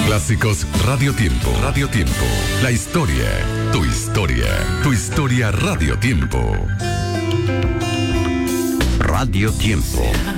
Clásicos Radio Tiempo. Radio Tiempo. La historia. Tu historia. Tu historia Radio Tiempo. Radio Tiempo.